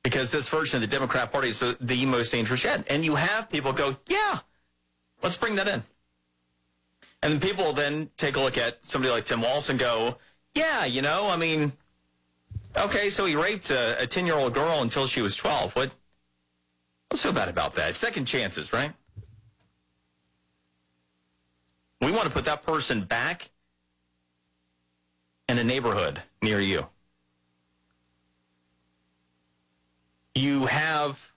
because this version of the Democrat Party is the most dangerous yet. And you have people go, yeah, let's bring that in. And then people then take a look at somebody like Tim Walz and go, yeah, I mean, okay, so he raped a 10-year-old girl until she was 12. What's so bad about that? Second chances, right? We want to put that person back in a neighborhood near you. You have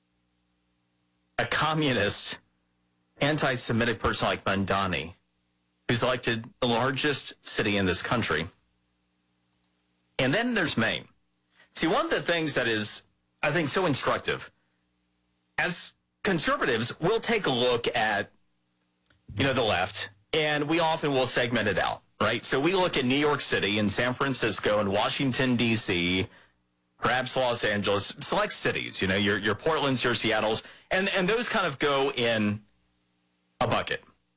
a communist, anti-Semitic person like Mamdani, who's elected the largest city in this country. And then there's Maine. See, one of the things that is, I think, so instructive, as conservatives, we'll take a look at, the left, and we often will segment it out, right? So we look at New York City and San Francisco and Washington, D.C., perhaps Los Angeles, select cities, your Portlands, your Seattles, and those kind of go in a bucket.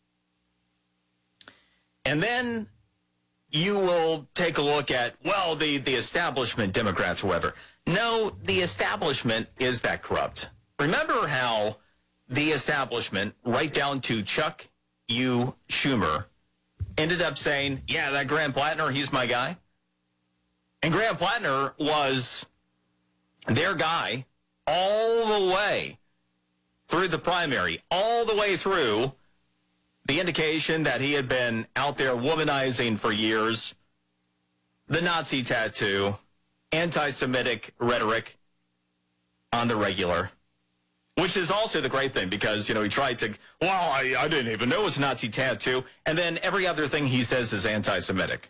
And then you will take a look at, the establishment, Democrats or whatever. No, the establishment is that corrupt. Remember how the establishment, right down to Chuck U. Schumer, ended up saying, yeah, that Graham Plattner, he's my guy. And Graham Plattner was their guy all the way through the primary, all the way through the indication that he had been out there womanizing for years, the Nazi tattoo, anti-Semitic rhetoric on the regular, which is also the great thing because, he tried to, I didn't even know it was a Nazi tattoo, and then every other thing he says is anti-Semitic.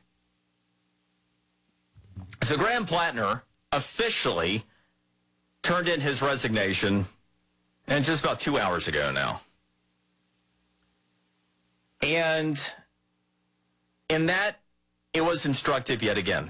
So Graham Plattner officially turned in his resignation, and just about 2 hours ago now. And in that, it was instructive yet again.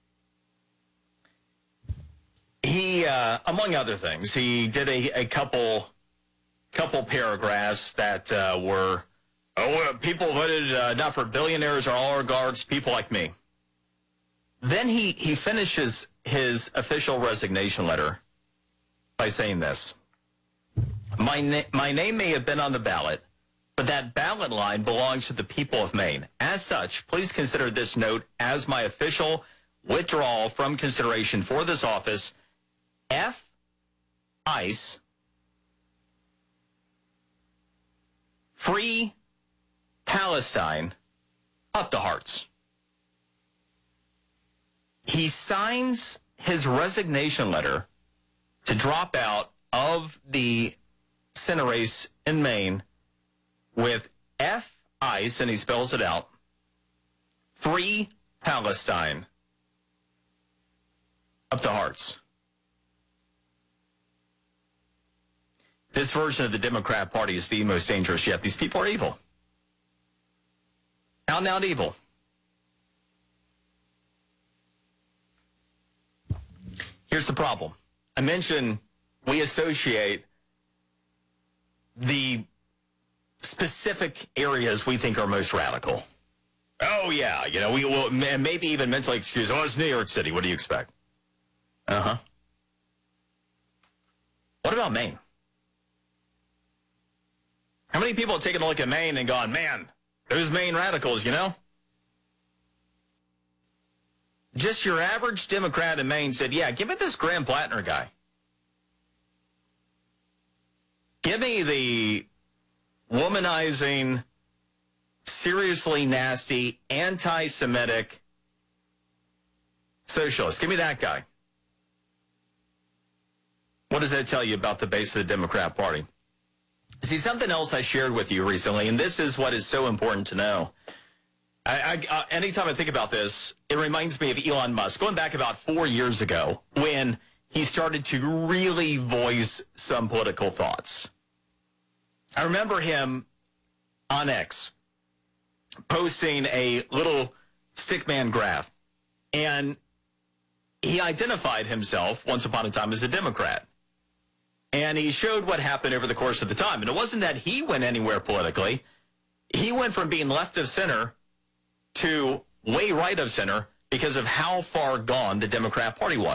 He, among other things, he did a couple paragraphs that were, people voted not for billionaires or oligarchs, people like me. Then he finishes his official resignation letter by saying this. My name may have been on the ballot, but that ballot line belongs to the people of Maine. As such, please consider this note as my official withdrawal from consideration for this office. F. ICE. Free Palestine. Up the hearts. He signs his resignation letter to drop out of the Senate race in Maine with F. ICE, and he spells it out, Free Palestine. Up the hearts. This version of the Democrat Party is the most dangerous yet. These people are evil. Out and out evil. Here's the problem. I mentioned we associate the specific areas we think are most radical. Oh, yeah, we will maybe even mentally excuse, it's New York City. What do you expect? Uh-huh. What about Maine? How many people have taken a look at Maine and gone, man, those Maine radicals, Just your average Democrat in Maine said, yeah, give me this Graham Plattner guy. Give me the womanizing, seriously nasty, anti-Semitic socialist. Give me that guy. What does that tell you about the base of the Democrat Party? See, something else I shared with you recently, and this is what is so important to know. Anytime I think about this, it reminds me of Elon Musk, going back about 4 years ago when he started to really voice some political thoughts. I remember him on X posting a little stickman graph, and he identified himself once upon a time as a Democrat. And he showed what happened over the course of the time. And it wasn't that he went anywhere politically. He went from being left of center to way right of center because of how far gone the Democrat Party was.